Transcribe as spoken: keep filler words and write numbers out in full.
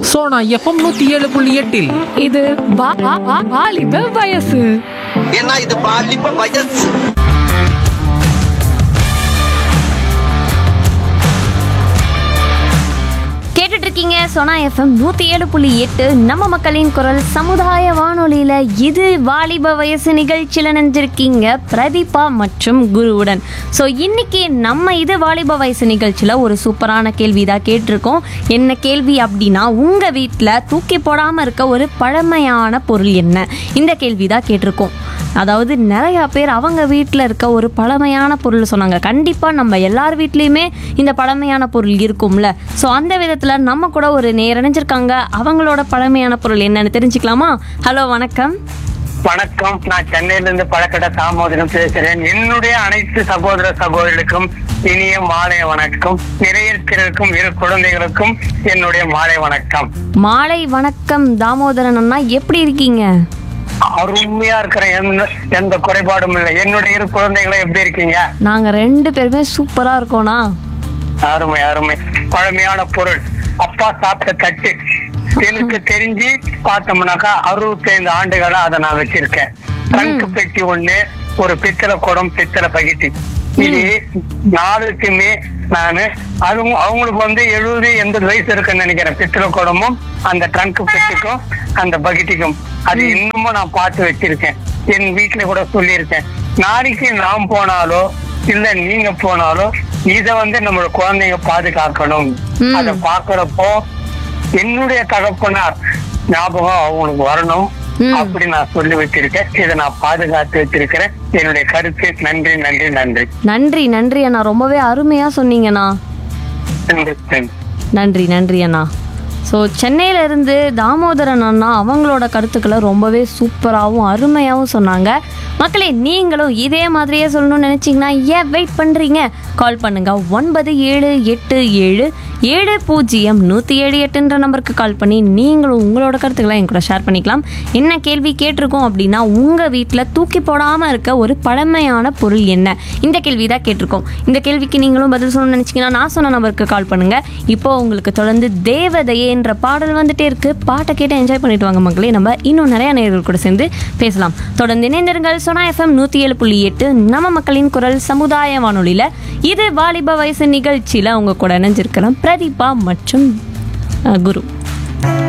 Sona FM நூத்தி ஏழு புள்ளி எட்டில் இது வா- வா- வா- வாலிப வயசு. ஏன்னா இது பாலிப்ப வயசு. கேட்டுட்டு இருக்கீங்க சோனா எஃப்எம் நூற்றி ஏழு புள்ளி எட்டு நம்ம மக்களின் குரல் சமுதாய வானொலியில் இது வாலிப வயசு நிகழ்ச்சியில் நினைஞ்சிருக்கீங்க பிரதீபா மற்றும் குருவுடன். ஸோ இன்னைக்கு நம்ம இது வாலிப வயசு நிகழ்ச்சியில் ஒரு சூப்பரான கேள்வி தான் கேட்டிருக்கோம். என்ன கேள்வி அப்படின்னா, உங்கள் வீட்டில் தூக்கி போடாமல் இருக்க ஒரு பழமையான பொருள் என்ன? இந்த கேள்வி தான் கேட்டிருக்கோம். அதாவது நிறையா பேர் அவங்க வீட்டில் இருக்க ஒரு பழமையான பொருள் சொன்னாங்க. கண்டிப்பாக நம்ம எல்லார் வீட்லேயுமே இந்த பழமையான பொருள் இருக்கும்ல. ஸோ அந்த விதத்தில் நம்ம கூட ஒரு நேரணிஞ்சிருக்காங்க. அவங்களோட பழமையான பொருள் என்னன்னு தெரிஞ்சுக்கலாமா? ஹலோ, வணக்கம். வணக்கம். நான் சென்னையில இருந்து பழக்கடை தாமோதரம் பேசுறேன். என்னுடைய அனைத்து சகோதர சகோதரிகளுக்கும் இனிய மாலை வணக்கம். நிறையிருக்கிறதுக்கும் இரு குழந்தைகளுக்கும் என்னுடைய மாலை வணக்கம். மாலை வணக்கம் தாமோதரன் அண்ணா, எப்படி இருக்கீங்க? அருமையா இருக்கிறேன். எந்த எந்த குறைபாடும் இல்லை. என்னுடைய இரு குழந்தைகளை எப்படி இருக்கீங்க? நாங்கள் ரெண்டு பேருமே சூப்பராக இருக்கோண்ணா. அருமை அருமை. பழமையான பொருள் அப்பா சாப்பிட்ட தட்டு. எனக்கு தெரிஞ்சு பார்த்தோம்னாக்கா அறுபத்தி ஐந்து ஆண்டுகளா அதை நான் வச்சிருக்கேன். ட்ரங்க் பெட்டி ஒண்ணு, ஒரு பித்தளை குடம், பித்தளை பகிட்டி. இது நாளுக்குமே நானு அதுவும் அவங்களுக்கு வந்து எழுபது எண்பது வயசு இருக்குன்னு நினைக்கிறேன். பித்தளை குடமும் அந்த ட்ரங்க் பெட்டிக்கும் அந்த பகிட்டிக்கும் அது இன்னமும் நான் பார்த்து வச்சிருக்கேன். என் வீட்டுல கூட சொல்லியிருக்கேன், நாளைக்கு நாம் போனாலோ இல்ல நீங்க போனாலோ இத வந்து நம்மளோட குழந்தைங்க பாதுகாக்கணும். அத பாக்குறப்போ என்னுடைய தகப்பனார் ஞாபகம் அவங்களுக்கு வரணும் அப்படி நான் சொல்லி வச்சிருக்கேன். இதை நான் பாதுகாத்து வச்சிருக்கிறேன். என்னுடைய கருத்து. நன்றி நன்றி நன்றி நன்றி நன்றி அண்ணா, ரொம்பவே அருமையாக சொன்னீங்கண்ணா. நன்றி நன்றி. நன்றி நன்றி அண்ணா. ஸோ சென்னையிலேருந்து தாமோதரன் அண்ணா அவங்களோட கருத்துக்களை ரொம்பவே சூப்பராகவும் அருமையாகவும் சொன்னாங்க. மக்களே, நீங்களும் இதே மாதிரியே சொல்லணும்னு நினச்சிங்கன்னா ஏன் வெயிட் பண்ணுறீங்க? கால் பண்ணுங்கள் ஒன்பது ஏழு எட்டு ஏழு ஏழு பூஜ்ஜியம் நூற்றி ஏழு எட்டுன்ற நம்பருக்கு கால் பண்ணி நீங்களும் உங்களோட கருத்துக்களை என் கூட ஷேர் பண்ணிக்கலாம். என்ன கேள்வி கேட்டிருக்கோம் அப்படின்னா, உங்கள் வீட்டில் தூக்கி போடாமல் இருக்க ஒரு பழமையான பொருள் என்ன? இந்த கேள்வி தான் கேட்டிருக்கோம். இந்த கேள்விக்கு நீங்களும் பதில் சொல்லணும்னு நினச்சிங்கன்னா நான் சொன்ன நம்பருக்கு கால் பண்ணுங்கள். இப்போ உங்களுக்கு தொடர்ந்து தேவதையே என்ற பாடல் வந்துட்டே இருக்கு. பாட்டை கேட்டு என்ஜாய் பண்ணிட்டு வாங்க மக்களே. நம்ம இன்னும் நிறைய நேயர்கள் கூட சேர்ந்து பேசலாம். தொடர்ந்து இணைந்திருங்கள் சோனா எஃப்எம் நூற்றி ஏழு புள்ளி எட்டு நம்ம மக்களின் குரல் சமுதாய வானொலியில் இது வாலிப வயசு நிகழ்ச்சியில் அவங்க கூட இணைஞ்சிருக்கிறோம் பிரதீபா மற்றும் அஹ், குரு.